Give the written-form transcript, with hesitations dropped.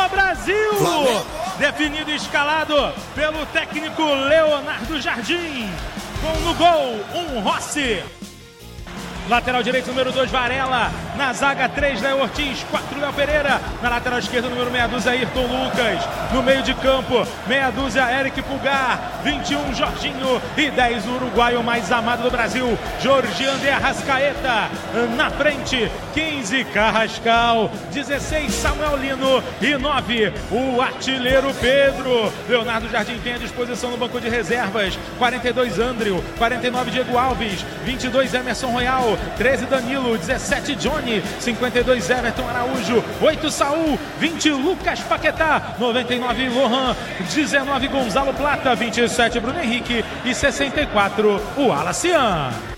do Brasil. Flamengo. Definido e escalado pelo técnico Leonardo Jardim. No gol, Rossi. Lateral direito, número 2, Varela. Na zaga, 3, Léo Ortiz. 4, Léo Pereira. Na lateral esquerda, número meia dúzia, Ayrton Lucas. No meio de campo, meia dúzia, Eric Pulgar. 21, Jorginho. E 10, o uruguaio mais amado do Brasil, Jorge André Arrascaeta. Na frente, 15, Carrascal. 16, Samuel Lino. E 9, o artilheiro Pedro. Leonardo Jardim tem à disposição no banco de reservas. 42, Andrew. 49, Diego Alves. 22, Emerson Royal. 13, Danilo. 17, Johnny. 52, Everton Araújo. 8, Saul. 20, Lucas Paquetá. 99, Lohan. 19, Gonzalo Plata. 27, Bruno Henrique. E 64, o Alacian.